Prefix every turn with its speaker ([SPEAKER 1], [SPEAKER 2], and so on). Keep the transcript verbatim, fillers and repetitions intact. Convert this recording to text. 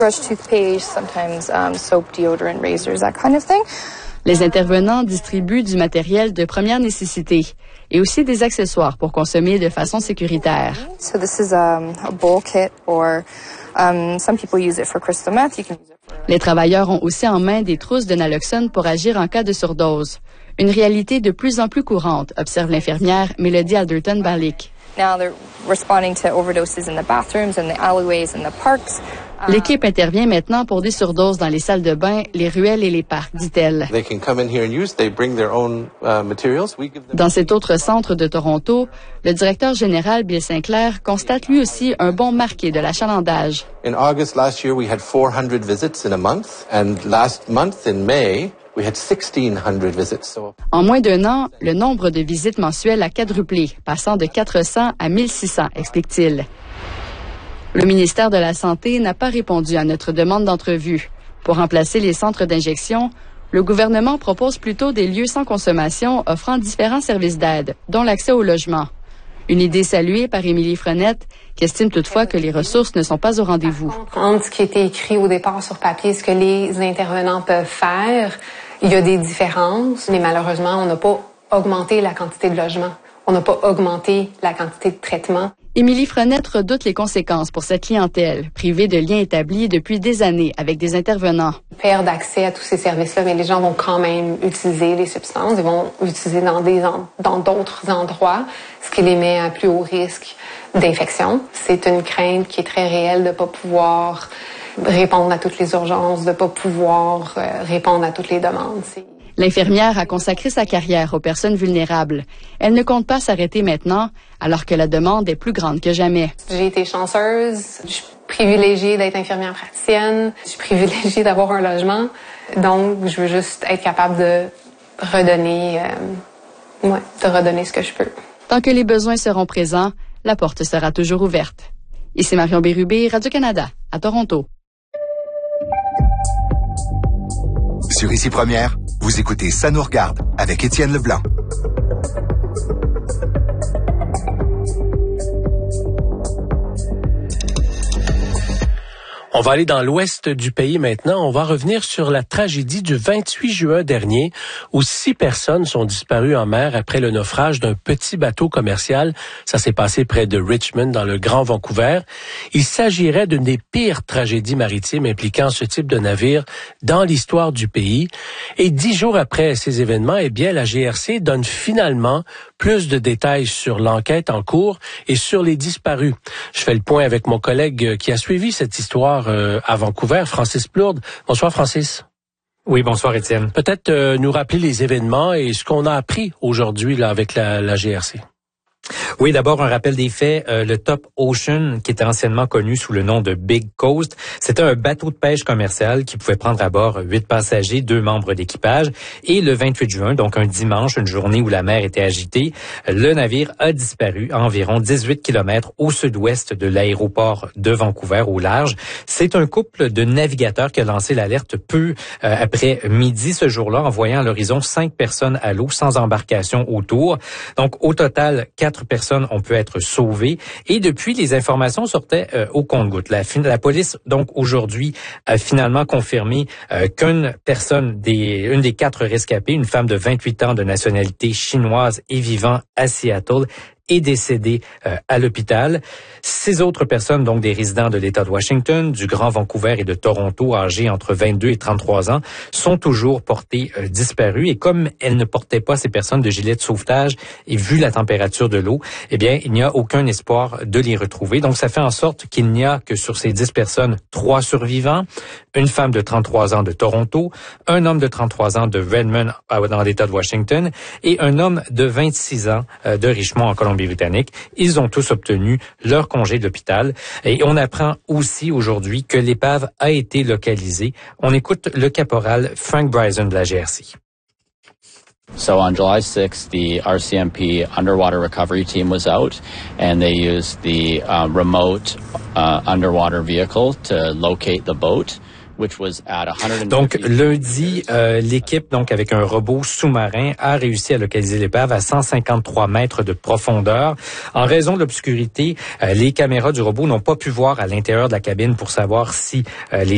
[SPEAKER 1] Les intervenants distribuent du matériel de première nécessité et aussi des accessoires pour consommer de façon sécuritaire.
[SPEAKER 2] So this is um, a bowl kit or um, some people use it for crystal meth. You can use it for...
[SPEAKER 1] Les travailleurs ont aussi en main des trousses de naloxone pour agir en cas de surdose. Une réalité de plus en plus courante, observe l'infirmière Mélodie Alderton-Barlick.
[SPEAKER 2] Now they're responding to overdoses in the bathrooms and the alleyways and the parks.
[SPEAKER 1] L'équipe intervient maintenant pour des surdoses dans les salles de bain, les ruelles et les parcs, dit-elle. Dans cet autre centre de Toronto, le directeur général Bill Sinclair constate lui aussi un bond marqué de l'achalandage.
[SPEAKER 3] In August last year, we had four hundred visits in a month, and last month in May, we had sixteen hundred visits. So...
[SPEAKER 1] En moins d'un an, le nombre de visites mensuelles a quadruplé, passant de quatre cents à mille six cents, explique-t-il. Le ministère de la Santé n'a pas répondu à notre demande d'entrevue. Pour remplacer les centres d'injection, le gouvernement propose plutôt des lieux sans consommation offrant différents services d'aide, dont l'accès au logement. Une idée saluée par Émilie Frenette, qui estime toutefois que les ressources ne sont pas au rendez-vous.
[SPEAKER 4] Entre ce qui était écrit au départ sur papier et ce que les intervenants peuvent faire, il y a des différences, mais malheureusement, on n'a pas augmenté la quantité de logements. On n'a pas augmenté la quantité de traitements.
[SPEAKER 1] Émilie Frenette redoute les conséquences pour cette clientèle, privée de liens établis depuis des années avec des intervenants.
[SPEAKER 4] Perdre accès à tous ces services-là, mais les gens vont quand même utiliser les substances, ils vont utiliser dans des en, dans d'autres endroits, ce qui les met à plus haut risque d'infection. C'est une crainte qui est très réelle de ne pas pouvoir répondre à toutes les urgences, de ne pas pouvoir euh, répondre à toutes les demandes. C'est...
[SPEAKER 1] L'infirmière a consacré sa carrière aux personnes vulnérables. Elle ne compte pas s'arrêter maintenant, alors que la demande est plus grande que jamais.
[SPEAKER 4] J'ai été chanceuse, je suis privilégiée d'être infirmière praticienne, je suis privilégiée d'avoir un logement, donc je veux juste être capable de redonner, euh, ouais, de redonner ce que je peux.
[SPEAKER 1] Tant que les besoins seront présents, la porte sera toujours ouverte. Ici Marion Bérubé, Radio-Canada, à Toronto.
[SPEAKER 5] Sur Ici Première, vous écoutez Ça nous regarde avec Étienne Leblanc.
[SPEAKER 6] On va aller dans l'ouest du pays maintenant. On va revenir sur la tragédie du vingt-huit juin dernier où six personnes sont disparues en mer après le naufrage d'un petit bateau commercial. Ça s'est passé près de Richmond, dans le Grand Vancouver. Il s'agirait d'une des pires tragédies maritimes impliquant ce type de navire dans l'histoire du pays. Et dix jours après ces événements, eh bien, la G R C donne finalement plus de détails sur l'enquête en cours et sur les disparus. Je fais le point avec mon collègue qui a suivi cette histoire à Vancouver, Francis Plourde. Bonsoir, Francis.
[SPEAKER 7] Oui, bonsoir, Étienne.
[SPEAKER 6] Peut-être euh, nous rappeler les événements et ce qu'on a appris aujourd'hui là avec la, la G R C.
[SPEAKER 7] Oui, d'abord, un rappel des faits. Euh, le Top Ocean, qui était anciennement connu sous le nom de Big Coast, c'était un bateau de pêche commercial qui pouvait prendre à bord huit passagers, deux membres d'équipage. Et le vingt-huit juin, donc un dimanche, une journée où la mer était agitée, le navire a disparu à environ dix-huit kilomètres au sud-ouest de l'aéroport de Vancouver, au large. C'est un couple de navigateurs qui a lancé l'alerte peu euh, après midi ce jour-là, en voyant à l'horizon cinq personnes à l'eau sans embarcation autour. Donc, au total, quatre personnes ont pu être sauvées. Et depuis, les informations sortaient euh, au compte-gouttes. La, la police, donc, aujourd'hui, a finalement confirmé euh, qu'une personne, des, une des quatre rescapées, une femme de vingt-huit ans de nationalité chinoise et vivant à Seattle, est décédée euh, à l'hôpital. Six autres personnes, donc des résidents de l'État de Washington, du Grand Vancouver et de Toronto, âgés entre vingt-deux et trente-trois ans, sont toujours portées euh, disparues. Et comme elles ne portaient pas, ces personnes, de gilet de sauvetage, et vu la température de l'eau, eh bien, il n'y a aucun espoir de les retrouver. Donc, ça fait en sorte qu'il n'y a que sur ces dix personnes, trois survivants, une femme de trente-trois ans de Toronto, un homme de trente-trois ans de Redmond, dans l'État de Washington, et un homme de vingt-six ans euh, de Richmond, en Colombie britannique. Ils ont tous obtenu leur congé d'hôpital. Et on apprend aussi aujourd'hui que l'épave a été localisée. On écoute le caporal Frank Bryson de la G R C.
[SPEAKER 8] So on July sixth, the R C M P underwater recovery team was out, and they used the uh, remote uh, underwater vehicle to locate the boat.
[SPEAKER 7] Donc, lundi, euh, l'équipe, donc avec un robot sous-marin, a réussi à localiser l'épave à cent cinquante-trois mètres de profondeur. En raison de l'obscurité, euh, les caméras du robot n'ont pas pu voir à l'intérieur de la cabine pour savoir si euh, les